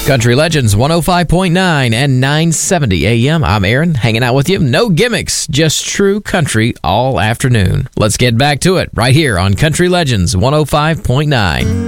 Country Legends 105.9 and 970 AM. I'm Aaron, hanging out with you. No gimmicks, just true country all afternoon. Let's get back to it right here on Country Legends 105.9.